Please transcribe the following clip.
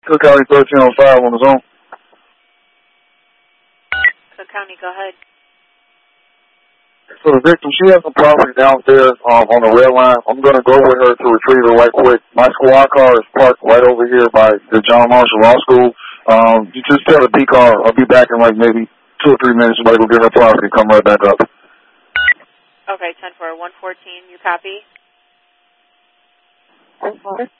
Cook County 1305 on the zone. Cook County, go ahead. So the victim, she has some property downstairs on the red line. I'm going to go with her to retrieve her right quick. My squad car is parked right over here by the John Marshall Law School. You just tell the B car I'll be back in like maybe 2 or 3 minutes. Somebody will get her property and come right back up. Okay, 10-4, 114, you copy? 10-4.